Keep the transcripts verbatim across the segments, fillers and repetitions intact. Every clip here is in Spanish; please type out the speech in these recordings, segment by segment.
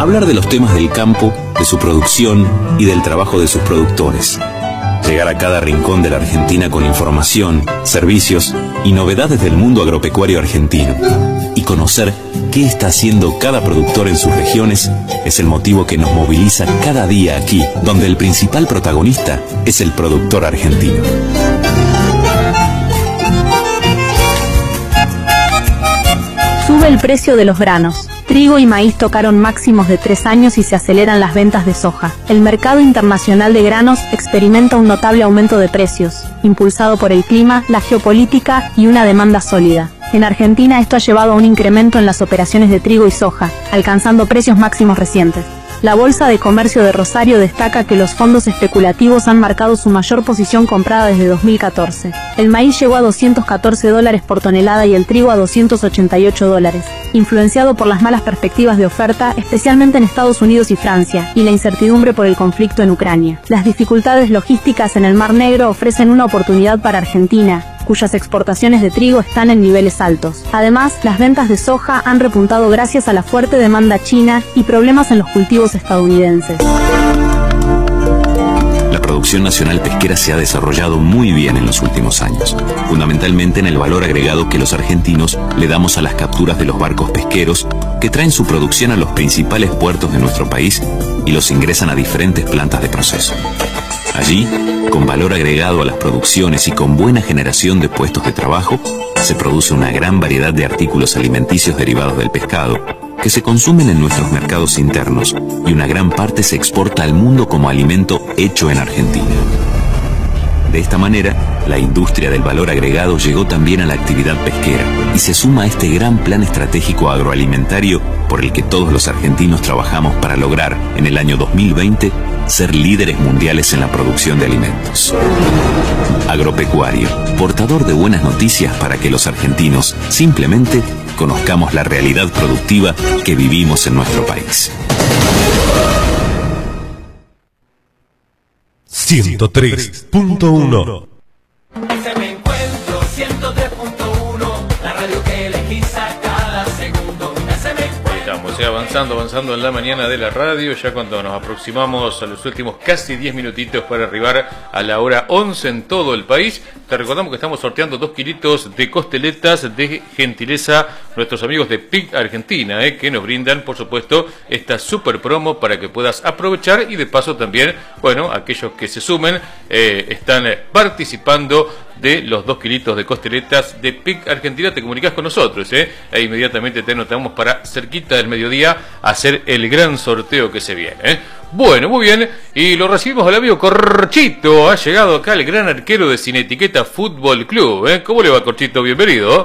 Hablar de los temas del campo, de su producción y del trabajo de sus productores. Llegar a cada rincón de la Argentina con información, servicios y novedades del mundo agropecuario argentino. Y conocer qué está haciendo cada productor en sus regiones es el motivo que nos moviliza cada día aquí, donde el principal protagonista es el productor argentino. Sube el precio de los granos. Trigo y maíz tocaron máximos de tres años y se aceleran las ventas de soja. El mercado internacional de granos experimenta un notable aumento de precios, impulsado por el clima, la geopolítica y una demanda sólida. En Argentina esto ha llevado a un incremento en las operaciones de trigo y soja, alcanzando precios máximos recientes. La Bolsa de Comercio de Rosario destaca que los fondos especulativos han marcado su mayor posición comprada desde dos mil catorce. El maíz llegó a doscientos catorce dólares por tonelada y el trigo a doscientos ochenta y ocho dólares, influenciado por las malas perspectivas de oferta, especialmente en Estados Unidos y Francia, y la incertidumbre por el conflicto en Ucrania. Las dificultades logísticas en el Mar Negro ofrecen una oportunidad para Argentina, cuyas exportaciones de trigo están en niveles altos. Además, las ventas de soja han repuntado gracias a la fuerte demanda china y problemas en los cultivos estadounidenses. La producción nacional pesquera se ha desarrollado muy bien en los últimos años, fundamentalmente en el valor agregado que los argentinos le damos a las capturas de los barcos pesqueros que traen su producción a los principales puertos de nuestro país y los ingresan a diferentes plantas de proceso. Allí, con valor agregado a las producciones y con buena generación de puestos de trabajo, se produce una gran variedad de artículos alimenticios derivados del pescado, que se consumen en nuestros mercados internos, y una gran parte se exporta al mundo como alimento hecho en Argentina. De esta manera, la industria del valor agregado llegó también a la actividad pesquera y se suma a este gran plan estratégico agroalimentario por el que todos los argentinos trabajamos para lograr, en el año dos mil veinte, ser líderes mundiales en la producción de alimentos. Agropecuario, portador de buenas noticias para que los argentinos simplemente conozcamos la realidad productiva que vivimos en nuestro país. ciento tres punto uno. Ese me encuentro, ciento tres punto uno, la radio que elegís a cada segundo. Ese me encuentro. Estamos eh, avanzando, avanzando en la mañana de la radio, ya cuando nos aproximamos a los últimos casi diez minutitos para arribar a la hora once en todo el país. Te recordamos que estamos sorteando dos kilitos de costeletas de gentileza nuestros amigos de Pig Argentina, eh, que nos brindan, por supuesto, esta super promo para que puedas aprovechar y de paso también, bueno, aquellos que se sumen eh, están participando de los dos kilitos de costeletas de Pig Argentina. Te comunicas con nosotros, eh, e inmediatamente te anotamos para cerquita del mediodía hacer el gran sorteo que se viene, eh. Bueno, muy bien, y lo recibimos al amigo Corchito. Ha llegado acá el gran arquero de Sin Etiqueta Fútbol Club, ¿eh? ¿Cómo le va, Corchito? Bienvenido.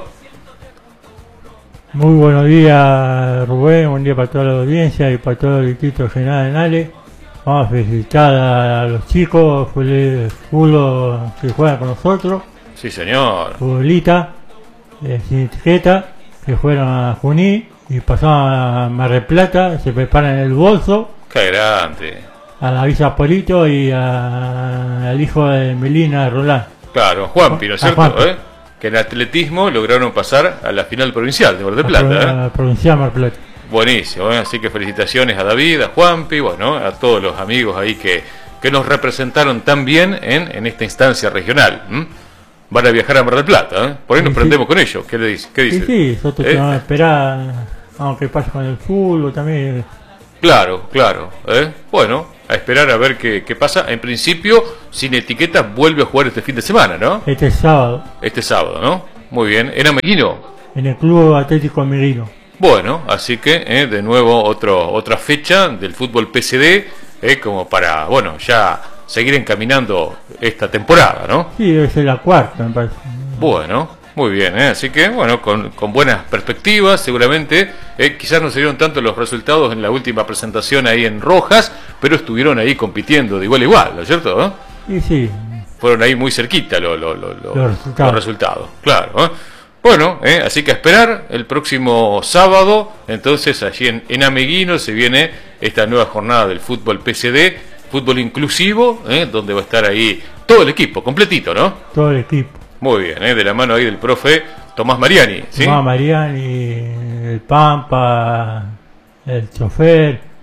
Muy buenos días, Rubén. Buen día para toda la audiencia y para todo el distrito general de Nale. Vamos a felicitar a los chicos, el fútbol que juegan con nosotros. Sí, señor. Futbolita, eh, Sin Etiqueta, que fueron a Junín y pasaron a Mar del Plata, se preparan el bolso. ¡Qué grande! A la Villa Polito y a, al hijo de Melina Rolán. Claro, Juanpi, ¿no es cierto? ¿Eh? Que en atletismo lograron pasar a la final provincial de Mar del Plata. A, ¿eh? a provincial Mar del Plata. Buenísimo, ¿eh? Así que felicitaciones a David, a Juanpi, bueno, a todos los amigos ahí que, que nos representaron tan bien en, en esta instancia regional. ¿m? Van a viajar a Mar del Plata, ¿eh? Por ahí nos sí, prendemos sí. con ellos. ¿Qué le dice? ¿Qué dice? Sí, sí, nosotros ¿Eh? vamos a esperar, aunque pase con el fútbol también. Claro, claro. ¿eh? Bueno, a esperar a ver qué, qué pasa. En principio, Sin Etiqueta vuelve a jugar este fin de semana, ¿no? Este sábado. Este sábado, ¿no? Muy bien. ¿En Ameguino? En el Club Atlético Ameguino. Bueno, así que eh, de nuevo otro, otra fecha del fútbol P C D, eh, como para, bueno, ya seguir encaminando esta temporada, ¿no? Sí, debe ser la cuarta, me parece. Bueno, muy bien, ¿eh? Así que, bueno, con, con buenas perspectivas, seguramente. Eh, quizás no se dieron tanto los resultados en la última presentación ahí en Rojas, pero estuvieron ahí compitiendo de igual a igual, ¿no es cierto? ¿eh? Sí, sí. Fueron ahí muy cerquita lo, lo, lo, lo, los, resultados. los resultados, claro. ¿eh? Bueno, eh, así que a esperar el próximo sábado, entonces allí en, en Ameguino se viene esta nueva jornada del fútbol P C D, fútbol inclusivo, eh, donde va a estar ahí todo el equipo, completito, ¿no? Todo el equipo. Muy bien, eh, de la mano ahí del profe Tomás Mariani, ¿sí? Tomás Mariani, el Pampa, el chofer,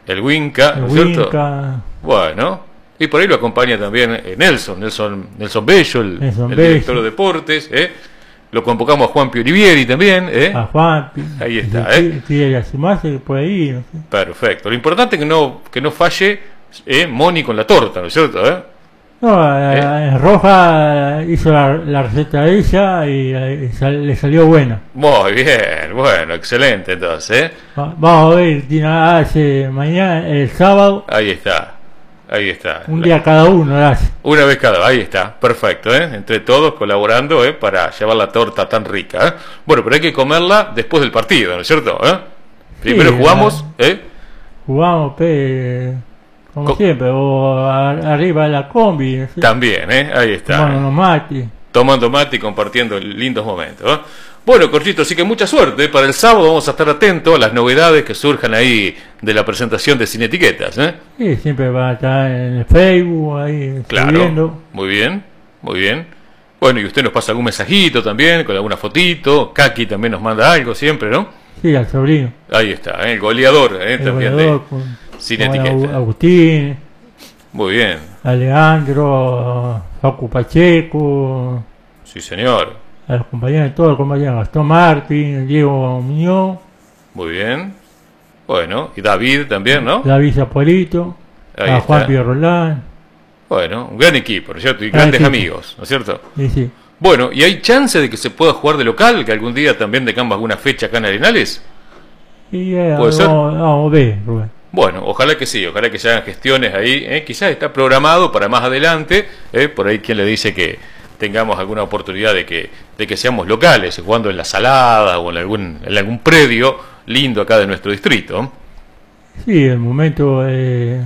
El Winca, el ¿no es cierto? Winca, Bueno, y por ahí lo acompaña también eh, Nelson, Nelson, Nelson Bello, el, Nelson el Bello. director de deportes, ¿eh? Lo convocamos a Juan Piolivieri también, ¿eh? a Juanpi. Ahí está, si ¿eh? quiere sumarse por ahí, no sé. Perfecto. Lo importante es que no, que no falle eh, Moni con la torta, ¿no es cierto? ¿Eh? No, eh, en Roja hizo la, la receta de ella y, eh, sal- le salió buena. Muy bien, bueno, excelente entonces, ¿eh? Va- vamos a ver, tiene hace mañana, el sábado, Ahí está, ahí está. un La- día cada uno la hace. Una vez cada, ahí está, perfecto, ¿eh? Entre todos colaborando, ¿eh? Para llevar la torta tan rica, ¿eh? Bueno, pero hay que comerla después del partido, ¿no es cierto? ¿Eh? Primero Sí, jugamos, ¿eh? Jugamos, pe, como Co- siempre, o a- arriba de la combi, no sé, También, ¿eh? Ahí está. tomando unos mates. Tomando mate y compartiendo lindos momentos, ¿eh? Bueno, Corchito, así que mucha suerte. Para el sábado vamos a estar atentos a las novedades que surjan ahí de la presentación de Sin Etiquetas, ¿eh? Sí, siempre va a estar en el Facebook, ahí Claro. subiendo. Muy bien, muy bien. Bueno, y usted nos pasa algún mensajito también, con alguna fotito. Kaki también nos manda algo siempre, ¿no? Sí, al sobrino. Ahí está, ¿eh? El goleador, ¿eh? El También goleador de con, Sin con Etiquetas. Agu- Agustín, Muy bien, Alejandro, Facu Pacheco, sí señor. a los compañeros, todos los compañeros, Gastón Martín, Diego Muñoz, Muy bien. Bueno, y David también, ¿no? David Zapolito, Ahí a está. Juan Pío Rolán. Bueno, un gran equipo, ¿no es cierto? Y Gran grandes equipo. amigos, ¿no es cierto? Sí, sí. Bueno, ¿y hay chance de que se pueda jugar de local? ¿Que algún día también tengamos alguna fecha acá en Arenales? Y eh, ¿Puede ser? vamos, vamos a ver, Rubén. Bueno, ojalá que sí, ojalá que se hagan gestiones ahí. ¿eh? Quizás está programado para más adelante. ¿eh? Por ahí quien le dice que tengamos alguna oportunidad de que, de que seamos locales, jugando en la Salada o en algún, en algún predio lindo acá de nuestro distrito. Sí, el momento eh,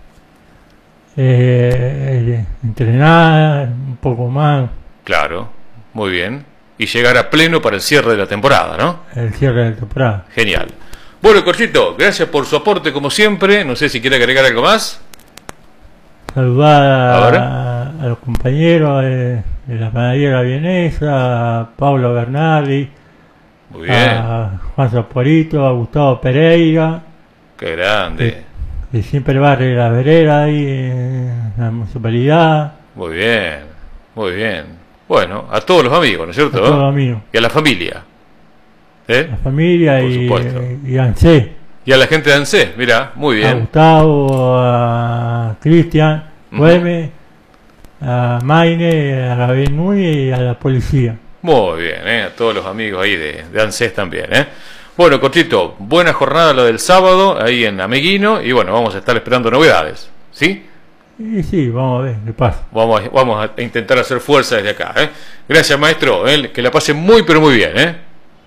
eh, entrenar un poco más, Claro, muy bien. Y llegar a pleno para el cierre de la temporada, ¿no? el cierre de la temporada. Genial. Bueno, Corchito, gracias por su aporte como siempre. No sé si quiere agregar algo más. Saludar A ver. a, a los compañeros de, de la panadería La Vienesa, a Pablo Bernardi, Muy bien. a Juan Zaporito, a Gustavo Pereira, Qué grande. que siempre barre la vereda ahí en la municipalidad, Muy bien. Muy bien. Bueno, a todos los amigos, ¿no es a cierto? todos los amigos, Y a la familia. ¿Eh? la familia Por y, supuesto. y a ANSES, Y a la gente de ANSES, mira, muy a bien. Gustavo, a Cristian, Ujú. Güemes, a Maine, a la Benui y a la policía. Muy bien, ¿eh? A todos los amigos ahí de, de ANSES también, ¿eh? Bueno, Corchito, buena jornada la del sábado ahí en Ameguino y bueno, vamos a estar esperando novedades, ¿sí? Y sí, vamos a ver qué pasa. Vamos a, vamos a intentar hacer fuerza desde acá, ¿eh? Gracias, maestro, ¿eh? Que la pase muy, pero muy bien, ¿eh?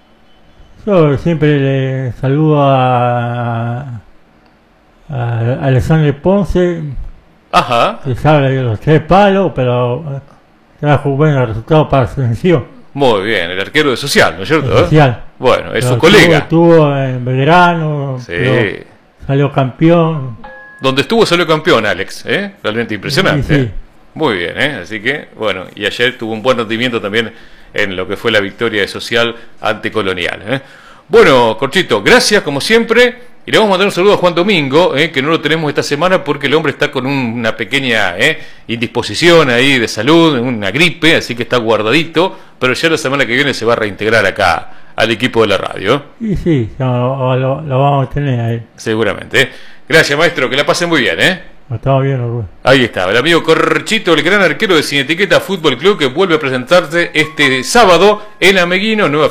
Yo siempre le saludo a, a Alexander Ponce, Ajá, que sabe de los tres palos, pero eh, trajo buenos resultados para su selección. muy bien, el arquero de Social, ¿no es cierto? eh? Social. Bueno, es Pero su colega. Estuvo, estuvo en Belgrano, Sí. pero salió campeón. Donde estuvo salió campeón, Alex, ¿eh? Realmente impresionante. Sí, sí. ¿eh? Muy bien, ¿eh? Así que, bueno, y ayer tuvo un buen rendimiento también en lo que fue la victoria de Social ante Colonial. ¿eh? Bueno, Corchito, gracias como siempre. Y le vamos a mandar un saludo a Juan Domingo, ¿eh? Que no lo tenemos esta semana porque el hombre está con un- una pequeña ¿eh? indisposición ahí de salud, una gripe, así que está guardadito. Pero ya la semana que viene se va a reintegrar acá al equipo de la radio, Y sí, ya lo, lo- lo vamos a tener ahí. seguramente. ¿eh? Gracias, maestro, que la pasen muy bien, ¿eh? Lo estamos viendo, Rubén. Ahí está, el amigo Corchito, el gran arquero de Sin Etiqueta Fútbol Club, que vuelve a presentarse este sábado en Ameguino, nueva